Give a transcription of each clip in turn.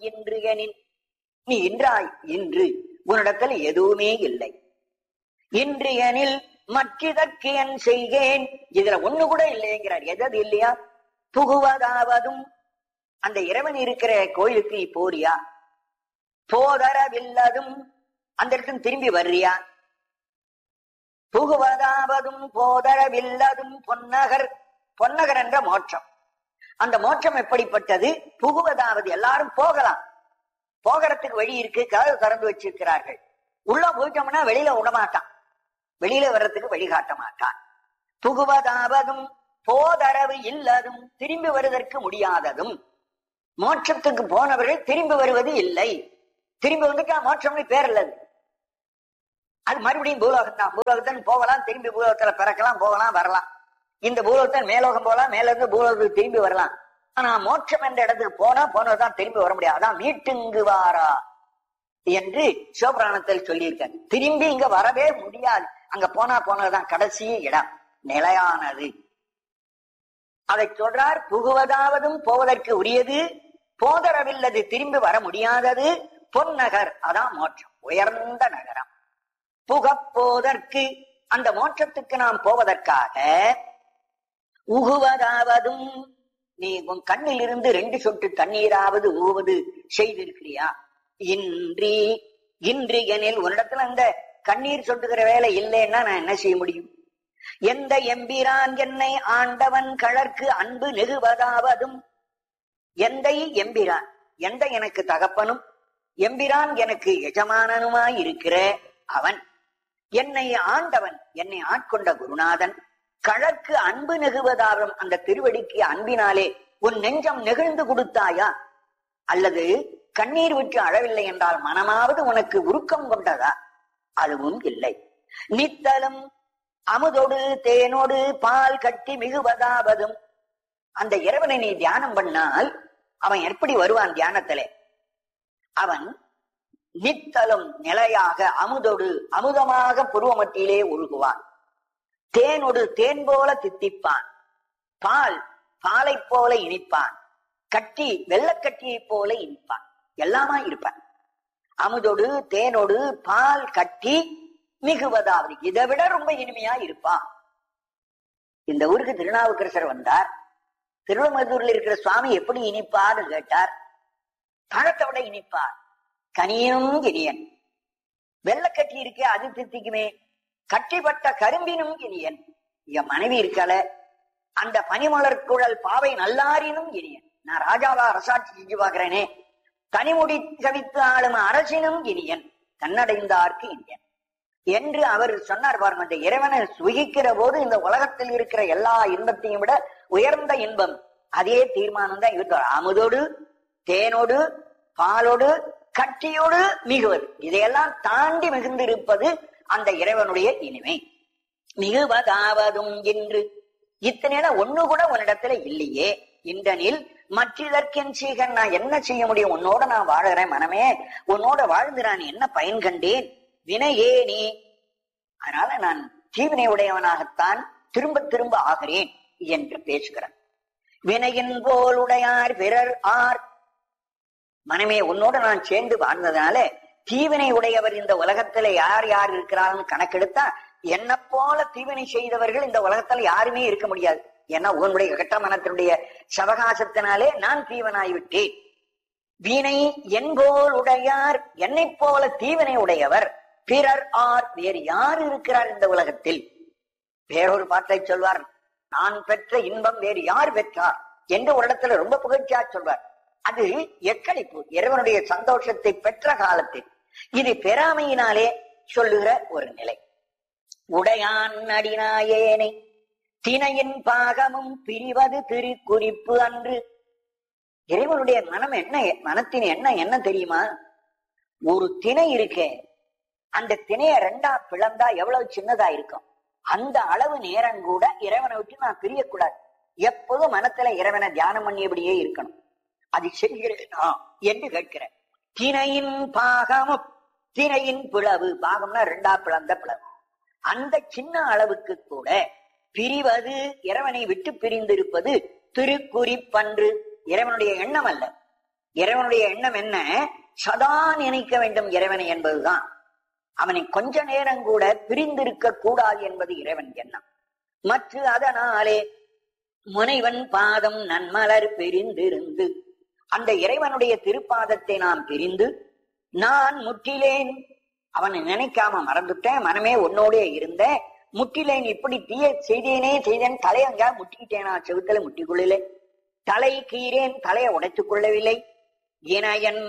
இன்று எனின், நீ இன்றாய், இன்று உன்னிடத்தில் எதுவுமே இல்லை. இன்று எனில் மற்றதற்கு என் செய்கேன், இதுல ஒண்ணு கூட இல்லைங்கிறார். எதது இல்லையா? புகுவதாவதும், அந்த இறைவன் இருக்கிற கோயிலுக்கு நீ போறியா? போதரவில்லதும், அந்த இடத்துல திரும்பி வர்றியா? புகுவதாவதும் போதரவில்லதும் பொன்னகர், பொன்னகர் என்ற மோட்சம். அந்த மோட்சம் எப்படிப்பட்டது? புகுவதாவது, எல்லாரும் போகலாம், போகிறதுக்கு வழி இருக்கு, கதவு திறந்து வச்சிருக்கிறார்கள். உள்ள போயிட்டோம்னா வெளியில விடமாட்டான், வெளியில வர்றதுக்கு வழிகாட்ட மாட்டான். புகுவதாவதும் போதரவு இல்லதும், திரும்பி வருவதற்கு முடியாததும். மோட்சத்துக்கு போனவர்கள் திரும்பி வருவது இல்லை. திரும்பி வந்துட்டா மோட்சம்னு பேர் இல்லது, அது மறுபடியும் பூலோகம் தான். பூலோகத்தான் போகலாம், திரும்பி பூலோகத்துல பிறக்கலாம், போகலாம், வரலாம். இந்த பூலோகத்தான் மேலோகம் போகலாம், மேல இருந்து பூலோகத்துக்கு திரும்பி வரலாம். ஆனா மோட்சம் என்ற இடத்துக்கு போனதான் திரும்பி வர முடியாது. அதான் மீட்டுங்கு வாரா என்று சிவபுராணத்தில் சொல்லியிருக்காரு. திரும்பி இங்க வரவே முடியாது. அங்க போனதுதான் கடைசி இடம், நிலையானது. அதை சொல்றார். புகுவதாவதும் போவதற்கு உரியது, போதரவில்லது, திரும்பி வர முடியாதது, பொன்னகர், அதான் மோட்சம், உயர்ந்த நகரம். புகப்போதற்கு, அந்த மோட்சத்துக்கு நாம் போவதற்காக, உகுவதாவதும், நீ உன் கண்ணில் இருந்து 2 சொட்டு தண்ணீராவது உகுவது செய்திருக்கிறியா? இன்றி, இன்று எனில் உன்னிடத்துல அந்த கண்ணீர் சொட்டுகிற வேலை இல்லைன்னா நான் என்ன செய்ய முடியும்? எந்த எம்பிரான் என்னை ஆண்டவன் கழற்கு அன்பு நெகுவதாவதும், எந்த எம்பிரான், எந்த எனக்கு தகப்பனும், எம்பிரான் எனக்கு எஜமானனுமாய் இருக்கிற அவன், என்னை ஆண்டவன், என்னை ஆட்கொண்ட குருநாதன், கழற்கு அன்பு நெகுவதாகும், அந்த திருவடிக்கு அன்பினாலே உன் நெஞ்சம் நெகிழ்ந்து கொடுத்தாயா? அல்லது கண்ணீர் விட்டு அழவில்லை என்றால் மனமாவது உனக்கு உருக்கம் கொண்டதா? அதுவும் இல்லை. நித்தலும் அமுதோடு தேனோடு பால் கட்டி மிகுவதாவதும், அந்த இறைவனை நீ தியானம் பண்ணால் அவன் எப்படி வருவான் தியானத்திலே? அவன் நித்தலும் நிலையாக அமுதோடு அமுதமாக புருவமத்திலே ஒழுகுவான். தேனோடு தேன் போல தித்திப்பான், பால் பாலை போல இனிப்பான், கட்டி வெள்ளக்கட்டியை போல இனிப்பான், எல்லாமா இருப்பான். அமுதோடு தேனோடு பால் கட்டி மிகுவதாவது, இதை விட ரொம்ப இனிமையா இருப்பான். இந்த ஊருக்கு திருநாவுக்கரசர் வந்தார். திருவமதூர்ல இருக்கிற சுவாமி எப்படி இனிப்பான்னு கேட்டார். பழத்தை விட இனிப்பார், கனியும் இனியன். வெள்ளக்கட்டி இருக்கே அது தித்திக்குமே, கட்டிப்பட்ட கரும்பினும் இனியன். என் மனைவி இருக்கல, அந்த பனிமலர் குழல் பாவை நல்லாரினும் இனியன். நான் ராஜாவா அரசாட்சி செஞ்சு பாக்குறேனே, தனிமுடி கவித்து ஆளும் அரசினும் இனியன், கண்ணடைந்தார்க்கு இனியன் என்று அவர் சொன்னார். பாருங்க, அந்த இறைவனை சுகிக்கிற போது இந்த உலகத்தில் இருக்கிற எல்லா இன்பத்தையும் விட உயர்ந்த இன்பம் அதே தீர்மானம் தான் இவர். அமுதோடு தேனோடு பாலோடு கட்டியோடு மிகுவது, இதையெல்லாம் தாண்டி மிகுந்திருப்பது அந்த இறைவனுடைய இனிமை. மிகுவதாவதும் என்று இத்தனை ஒண்ணு கூட உன்னிடத்துல இல்லையே. இன்றனில் மற்றதற்கென் சீகன், நான் என்ன செய்ய முடியும்? உன்னோட நான் வாழுகிறேன் மனமே, உன்னோட வாழ்ந்து நான் என்ன பயன் கண்டேன்? வினையே நீ, அதனால நான் தீவினை உடையவனாகத்தான் திரும்ப திரும்ப ஆகிறேன் என்று பேசுகிறான். வினையின் போல் உடையார் பிறர் ஆர், மனமே உன்னோட நான் சேர்ந்து வாழ்ந்ததுனால தீவினை உடையவர் இந்த உலகத்துல யார் யார் இருக்கிறார்கள் கணக்கெடுத்தா என்ன போல தீவினை செய்தவர்கள் இந்த உலகத்துல யாருமே இருக்க முடியாது. ஏன்னா உன்னுடைய கட்ட மனத்தினுடைய சவகாசத்தினாலே நான் தீவனாய்விட்டேன். வீணை என்போல் உடையார், என்னை போல தீவினை உடையவர் பிறர் ஆர், வேறு யார் இருக்கிறார் இந்த உலகத்தில்? வேறொரு பாட்டை சொல்வார், நான் பெற்ற இன்பம் வேறு யார் பெற்றார் என்று ஒரு இடத்துல ரொம்ப புகழ்ச்சியா சொல்வார். அது எக்களிப்பு, இறைவனுடைய சந்தோஷத்தை பெற்ற காலத்தில். இது பெறாமையினாலே சொல்லுகிற ஒரு நிலை. உடையான் அடிநாயேனை தினையின் பாகமும் பிரிவது திருக்குறிப்பு அன்று. இறைவனுடைய மனம் என்ன, மனத்தின் என்ன தெரியுமா? ஒரு திணை இருக்கே, அந்த திணைய 2ஆ பிளந்தா எவ்வளவு சின்னதா இருக்கும். அந்த அளவு நேரம் கூட இறைவனை விட்டு நான் பிரியக்கூடாது. எப்போதும் மனத்துல இறைவனை தியானம் பண்ணியபடியே இருக்கணும். அது செய்கிறேனா என்று கேட்கிறேன். திணையின் பாகமும், திணையின் பிளவு, பாகம்னா 2ஆ பிளந்த பிளவு, அந்த சின்ன அளவுக்கு கூட பிரிவது, இறைவனை விட்டு பிரிந்திருப்பது திருக்குறிப்பன்று, இறைவனுடைய எண்ணம் அல்ல. இறைவனுடைய எண்ணம் என்ன? சதா நினைக்க வேண்டும் இறைவனை என்பதுதான். அவனை கொஞ்ச நேரம் கூட பிரிந்திருக்க கூடாது என்பது இறைவன் எண்ணம். மற்ற அதனாலே முனைவன் பாதம் நன்மலர் பிரிந்திருந்து, அந்த இறைவனுடைய திருப்பாதத்தை நாம் பிரிந்து நான் முற்றிலேன், அவனை நினைக்காம மறந்துட்டேன், மனமே உன்னோடே இருந்த முற்றிலேன், இப்படி தீய செய்தேன், தலையங்க முட்டிக்கிட்டேனா, செவுத்தல முட்டிக்கொள்ளல, தலை கீரேன், தலையை உடைத்துக் கொள்ளவில்லை, இணையன்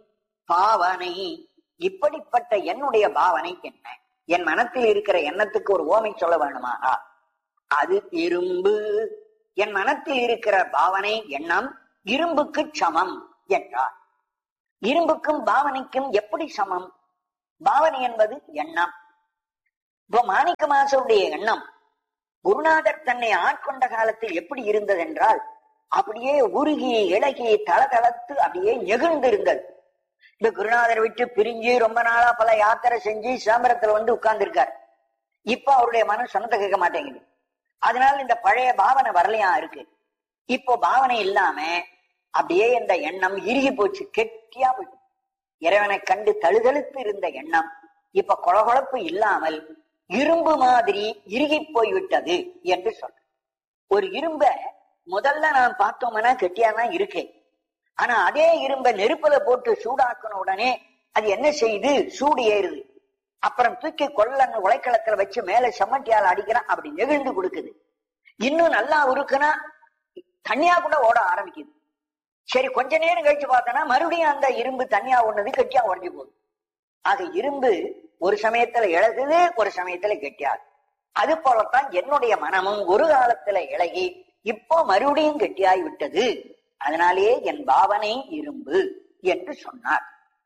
பாவனை, இப்படிப்பட்ட என்னுடைய பாவனை என்ன? என் மனத்தில் இருக்கிற எண்ணத்துக்கு ஒரு ஓமை சொல்ல வேண்டுமானா அது இரும்பு. என் மனத்தில் இருக்கிற பாவனை எண்ணம் இரும்புக்கு சமம் என்றார். இரும்புக்கும் பாவனைக்கும் எப்படி சமம்? பாவனை என்பது எண்ணம். இப்போ மாணிக்க வாசகருடைய எண்ணம் குருநாதர் தன்னை ஆட்கொண்ட காலத்தில் எப்படி இருந்தது என்றால், அப்படியே உருகி இளகி தளதளத்து அப்படியே நெகிழ்ந்து இருந்தது. இந்த குருநாதரை விட்டு பிரிஞ்சு ரொம்ப நாளா பல யாத்திரை செஞ்சு சிதம்பரத்துல வந்து உட்கார்ந்து இருக்காரு. இப்ப அவருடைய மனம் சொன்னதை கேட்க மாட்டேங்குது. அதனால இந்த பழைய பாவனை வரலையா இருக்கு. இப்போ பாவனை இல்லாம அப்படியே இந்த எண்ணம் இறுகி போச்சு, கெட்டியா போச்சு. இறைவனை கண்டு தழுதழுத்து இருந்த எண்ணம் இப்ப கொழகொழப்பு இல்லாமல் இரும்பு மாதிரி இறுகி போய்விட்டது என்று சொல்ற. ஒரு இரும்ப முதல்ல நான் பார்த்தோம்னா கெட்டியாதான் இருக்கு. ஆனா அதே இரும்ப நெருப்புல போட்டு சூடாக்கின உடனே அது என்ன செய்யுது? சூடு ஏறுது. அப்புறம் தூக்கி கொள்ளன்னு உலைக்களத்துல வச்சு மேல செம்மட்டியால் அடிக்கிறான், அப்படி நெகிழ்ந்து கொடுக்குது. இன்னும் நல்லா உருக்குனா தனியா கூட ஓட ஆரம்பிக்குது. சரி, கொஞ்ச நேரம் கழிச்சு பார்த்தோன்னா மறுபடியும் அந்த இரும்பு தனியா ஒண்ணது கெட்டியா உடஞ்சு போகுது. ஆக இரும்பு ஒரு சமயத்துல இழகுது, ஒரு சமயத்துல கெட்டியாது. அது போலத்தான் என்னுடைய மனமும் ஒரு காலத்துல இழகி இப்போ மறுபடியும் கெட்டியாய் விட்டது. அதனாலேயே என் பாவனை இரும்பு என்று சொன்னார்.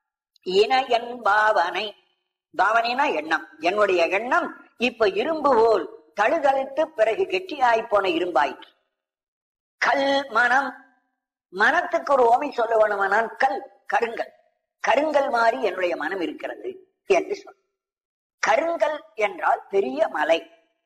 என் பாவனை, பாவனைனா எண்ணம், என்னுடைய எண்ணம் இப்ப இரும்பு போல் தழுதழுத்து பிறகு கெட்டியாய் போன இரும்பாயிற்று. கல் மனம், மனத்துக்கு ஒரு ஓமை சொல்ல வேணுமானால் கல், கருங்கல், கருங்கல் மாதிரி என்னுடைய மனம் இருக்கிறது என்று சொல். கருங்கல் என்றால் பெரிய மலை,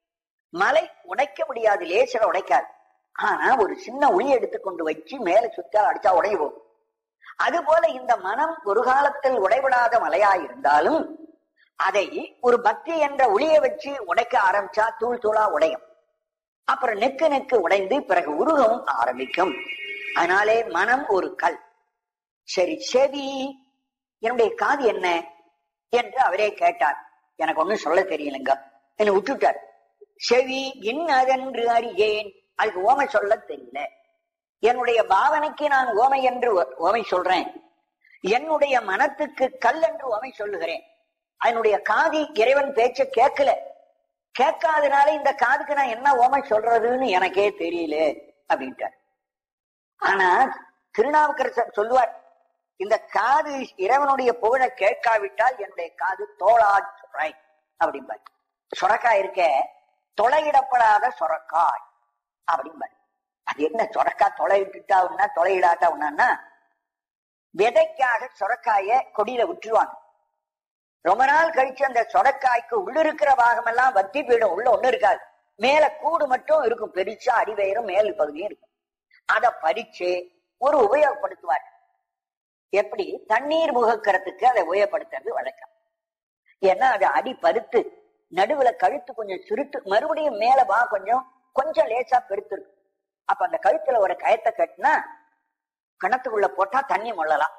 மலை உடைக்க முடியாது, லேசர உடைக்காது. ஆனா ஒரு சின்ன உளி எடுத்துக்கொண்டு வச்சு மேல சுத்தால் அடிச்சா உடைய போகும். அது போல இந்த மனம் ஒரு காலத்தில் உடைவிடாத மலையாயிருந்தாலும் அதை ஒரு பக்தி என்ற ஒளியை வச்சு உடைக்க ஆரம்பிச்சா தூள் தூளா உடையும். அப்புறம் நெக்கு நெக்கு உடைந்து பிறகு உருகவும் ஆரம்பிக்கும். அதனாலே மனம் ஒரு கல். சரி, செவி, என்னுடைய காது என்ன என்று அவரே கேட்டார். எனக்கு ஒண்ணும் சொல்ல தெரியலங்க, என்ன விட்டுட்டார். செவி இன்னதென்று அறியேன், அதுக்கு ஓமை சொல்ல தெரியல. என்னுடைய பாவனைக்கு நான் ஓமை என்று ஓமை சொல்றேன், என்னுடைய மனத்துக்கு கல் என்று ஓமை சொல்லுகிறேன். அதனுடைய காதி இறைவன் பேச்ச கேட்கல, கேட்காதனால இந்த காதுக்கு நான் என்ன ஓமை சொல்றதுன்னு எனக்கே தெரியல அப்படின்ட்டார். ஆனா திருநாவுக்கரசர் சொல்லுவார், இந்த காது இறைவனுடைய புகழ கேட்காவிட்டால் என்னுடைய காது தோளா சுரை அப்படிம்பார். சொரக்காய் இருக்க தொலையிடப்படாத சொரக்காய் அப்படிம்பார். அது என்ன சொரக்காய் தொலையிட்டுட்டா ஒன்னா தொலையிடாட்டா ஒன்னா, விதைக்காக சொரக்காய கொடியில விட்டுருவாங்க. ரொம்ப நாள் கழிச்சு அந்த சொரக்காய்க்கு உள்ள இருக்கிற பாகம் எல்லாம் வத்தி போயிடும், உள்ள ஒண்ணு இருக்காது, மேல கூடு மட்டும் இருக்கும், பெருசா அடிவயிறும் மேல் பகுதியும் இருக்கும். அதை பறிச்சு ஒரு உபயோகப்படுத்துவார். எப்படி? தண்ணீர் முகக்கிறதுக்கு அதை உபயோகப்படுத்துறது வழக்கம். ஏன்னா அது அடி பருத்து நடுவுல கழுத்து கொஞ்சம் சுருட்டு, மறுபடியும் மேல வா கொஞ்சம் லேசா பெருத்துருக்கு. அப்ப அந்த கழுத்துல ஒரு கயத்தை கட்டினா கிணத்துக்குள்ள போட்டா தண்ணி மொள்ளலாம்.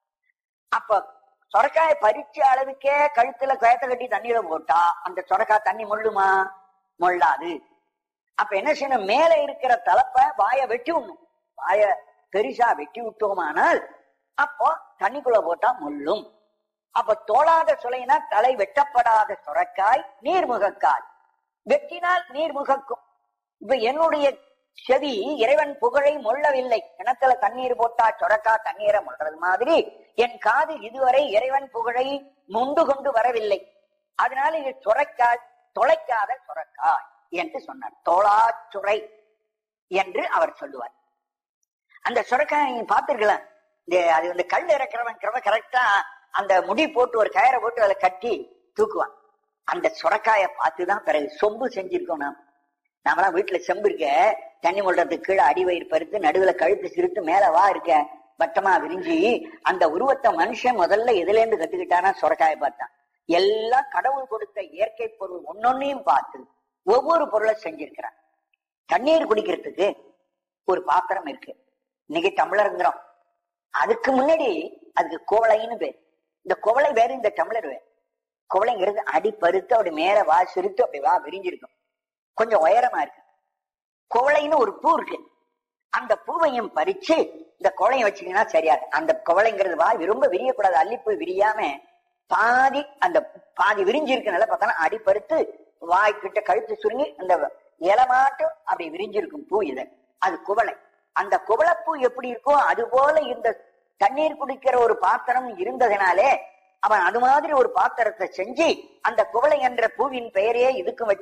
அப்ப சொரக்காய பறிச்ச அளவுக்கே கழுத்துல கயத்தை கட்டி தண்ணீரை போட்டா அந்த சொரக்காய் தண்ணி மொள்ளுமா? மொள்ளாது. அப்ப என்ன செய்யணும்? மேல இருக்கிற தலப்ப வாய வெட்டி விடணும். வாய பெருசா வெட்டி விட்டோமானால் அப்போ தண்ணிக்குள்ள போட்டா மொள்ளும். அப்ப தோளாத சுளைனா தலை வெட்டப்படாத சொரக்காய் நீர்முகக்காய், வெட்டினால் நீர்முகக்கும். இப்ப என்னுடைய செவி இறைவன் புகழை மொள்ளவில்லை. கிணத்துல தண்ணீர் போட்டா சொரக்கா தண்ணீரை மொள்றது மாதிரி என் காது இதுவரை இறைவன் புகழை மொண்டு கொண்டு வரவில்லை. அதனால இது சொரக்காய், தொலைக்காத சொரக்காய் என்று சொன்னார். தோளாச்சுரை என்று அவர் சொல்லுவார். அந்த சொரக்காய் நீங்க பார்த்திருக்கலாம், அது வந்து கல் இறக்கிறவன் கரெக்டா அந்த முடி போட்டு ஒரு கயிறை போட்டு அதை கட்டி தூக்குவான். அந்த சொரக்காய பார்த்துதான் பிறகு சொம்பு செஞ்சிருக்கோம். நாமெல்லாம் வீட்டுல செம்பு இருக்க, தண்ணி மொள்றதுக்கு கீழே அடிவயிறு பருத்து நடுவுல கழுத்து சிறுத்து மேல வா இருக்க, வட்டமா விரிஞ்சு அந்த உருவத்தை மனுஷன் முதல்ல எதுல இருந்து கத்துக்கிட்டானா சொரக்காய பார்த்தான். எல்லாம் கடவுள் கொடுத்த இயற்கை பொருள் ஒன்னொன்னையும் பார்த்து ஒவ்வொரு பொருளை செஞ்சிருக்கிறான். தண்ணீர் குடிக்கிறதுக்கு ஒரு பாத்திரம் இருக்கு, இன்னைக்கு டம்ளருங்கிறோம். அதுக்கு முன்னாடி அதுக்கு குவளைன்னு பேர். இந்த குவளை வேறு, இந்த டம்ளர் வேறு. குவளைங்கிறது அடி பருத்து அப்படி மேல வா சிரித்து அப்படி வா விரிஞ்சிருக்கும், கொஞ்சம் உயரமா இருக்கு. குவளைன்னு ஒரு பூ இருக்கு, அந்த பூவையும் பறிச்சு இந்த குவளையும் வச்சுக்கினா சரியாது. அந்த குவளைங்கிறது வா ரொம்ப விரியக்கூடாது, அள்ளிப்பூ விரியாம பாதி அந்த பாதி விரிஞ்சிருக்குனால பார்த்தா அடி பருத்து வாய்க்கிட்ட கழுத்து சுருங்கி அந்த இலை மாட்டும் அப்படி விரிஞ்சிருக்கும் பூ. இது அது குவளை. அந்த குவளைப்பூ எப்படி இருக்கோ அது போல இந்த தண்ணீர் குடிக்கிற ஒரு பாத்திரம் இருந்ததுனாலே அவன் அது மாதிரி ஒரு பாத்திரத்தை செஞ்சு அந்த குவளை என்ற பூவின் பெயரையே இதுக்கும் வச்சு